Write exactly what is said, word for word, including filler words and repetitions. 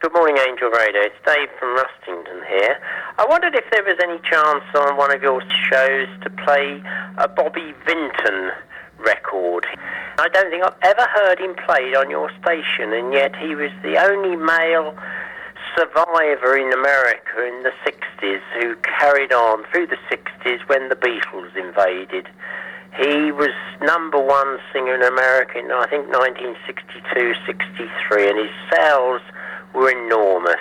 Good morning, Angel Radio. It's Dave from Rustington here. I wondered if there was any chance on one of your shows to play a Bobby Vinton record. I don't think I've ever heard him played on your station, and yet he was the only male survivor in America in the sixties who carried on through the sixties when the Beatles invaded. He was number one singer in America in, I think, nineteen sixty-two sixty-three, and his sales were enormous.